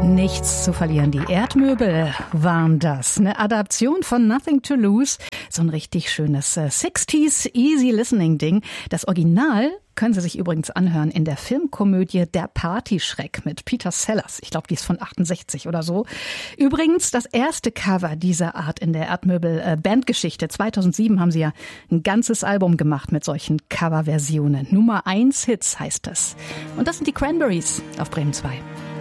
Nichts zu verlieren. Die Erdmöbel waren das. Eine Adaption von Nothing to Lose. So ein richtig schönes 60s Easy Listening Ding. Das Original können Sie sich übrigens anhören in der Filmkomödie Der Partyschreck mit Peter Sellers. Ich glaube, die ist von 68 oder so. Übrigens das erste Cover dieser Art in der Erdmöbel-Bandgeschichte. 2007 haben sie ja ein ganzes Album gemacht mit solchen Coverversionen. Nummer 1 Hits heißt das. Und das sind die Cranberries auf Bremen 2.